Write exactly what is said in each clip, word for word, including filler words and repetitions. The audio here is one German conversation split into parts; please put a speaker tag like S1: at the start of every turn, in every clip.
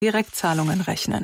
S1: Direktzahlungen rechnen.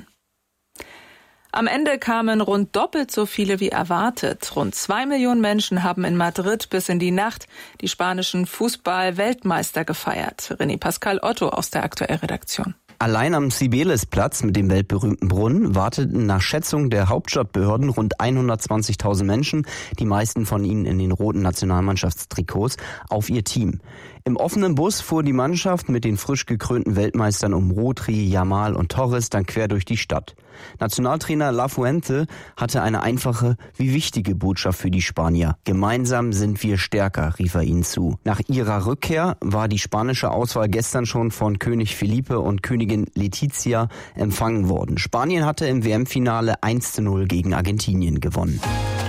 S1: Am Ende kamen rund doppelt so viele wie erwartet. Rund zwei Millionen Menschen haben in Madrid bis in die Nacht die spanischen Fußball-Weltmeister gefeiert. René Pascal Otto aus der Aktuell-Redaktion.
S2: Allein am Cibeles-Platz mit dem weltberühmten Brunnen warteten nach Schätzung der Hauptstadtbehörden rund hundertzwanzigtausend Menschen, die meisten von ihnen in den roten Nationalmannschaftstrikots, auf ihr Team. Im offenen Bus fuhr die Mannschaft mit den frisch gekrönten Weltmeistern um Rodri, Yamal und Torres dann quer durch die Stadt. Nationaltrainer Lafuente hatte eine einfache wie wichtige Botschaft für die Spanier. Gemeinsam sind wir stärker, rief er ihnen zu. Nach ihrer Rückkehr war die spanische Auswahl gestern schon von König Felipe und Königin Letizia empfangen worden. Spanien hatte im W M-Finale eins zu null gegen Argentinien gewonnen.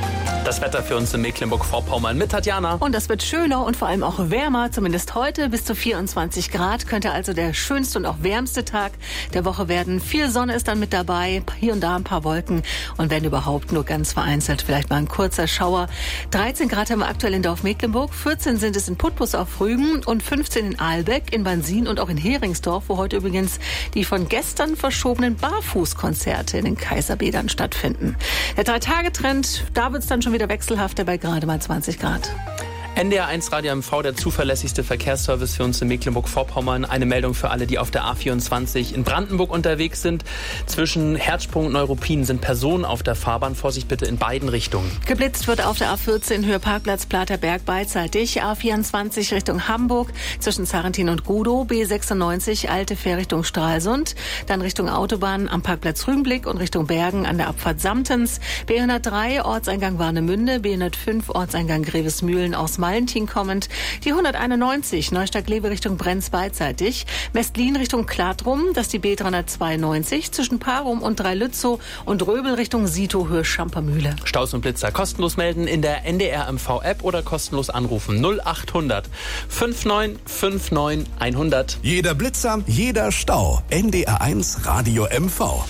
S3: Das Wetter für uns in Mecklenburg-Vorpommern mit Tatjana.
S4: Und das wird schöner und vor allem auch wärmer, zumindest heute bis zu vierundzwanzig Grad. Könnte also der schönste und auch wärmste Tag der Woche werden. Viel Sonne ist dann mit dabei, hier und da ein paar Wolken und wenn überhaupt nur ganz vereinzelt vielleicht mal ein kurzer Schauer. dreizehn Grad haben wir aktuell in Dorf-Mecklenburg, vierzehn sind es in Putbus auf Rügen und fünfzehn in Ahlbeck, in Bansin und auch in Heringsdorf, wo heute übrigens die von gestern verschobenen Barfußkonzerte in den Kaiserbädern stattfinden. Der Drei-Tage-Trend, da wird es dann schon wieder wechselhafter bei gerade mal zwanzig Grad.
S3: N D R eins Radio M V, der zuverlässigste Verkehrsservice für uns in Mecklenburg-Vorpommern. Eine Meldung für alle, die auf der A vierundzwanzig in Brandenburg unterwegs sind. Zwischen Herzsprung und Neuruppin sind Personen auf der Fahrbahn. Vorsicht bitte in beiden Richtungen.
S4: Geblitzt wird auf der A vierzehn Höhe Parkplatz Platerberg beidseitig. A vierundzwanzig Richtung Hamburg zwischen Sarrentin und Gudow. B sechsundneunzig Alte Fähr Richtung Stralsund. Dann Richtung Autobahn am Parkplatz Rügenblick und Richtung Bergen an der Abfahrt Samtens. B hundertdrei Ortseingang Warnemünde. B hundertfünf Ortseingang Grevesmühlen aus Valentin kommend. Die hunderteinundneunzig Neustadt-Glewe Richtung Brenz beidseitig. Mestlin Richtung Kladrum. Das ist die B dreihundertzweiundneunzig zwischen Parum und Dreilützow und Röbel Richtung Sito Höhe Schampermühle.
S3: Staus und Blitzer kostenlos melden in der N D R M V-App oder kostenlos anrufen null achthundert neunundfünfzig neunundfünfzig hundert.
S5: Jeder Blitzer, jeder Stau. N D R eins Radio M V.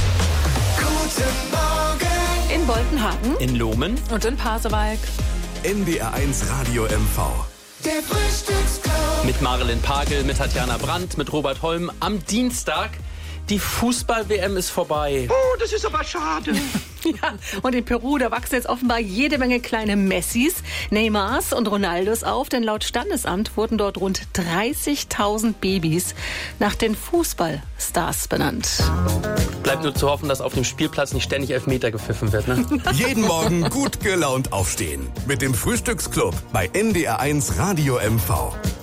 S6: Guten Morgen.
S4: In Boltenhagen.
S3: In Lohmen.
S1: Und in Pasewalk.
S5: N D R eins Radio M V.
S6: Der Frühstücksclub.
S3: Mit Marilyn Pagel, mit Tatjana Brandt, mit Robert Holm. Am Dienstag, die Fußball-W M ist vorbei.
S6: Oh, das ist aber schade.
S4: Ja, und in Peru, da wachsen jetzt offenbar jede Menge kleine Messis, Neymars und Ronaldos auf, denn laut Standesamt wurden dort rund dreißigtausend Babys nach den Fußballstars benannt.
S3: Bleibt nur zu hoffen, dass auf dem Spielplatz nicht ständig Elfmeter gepfiffen wird, ne?
S5: Jeden Morgen gut gelaunt aufstehen. Mit dem Frühstücksclub bei N D R eins Radio M V.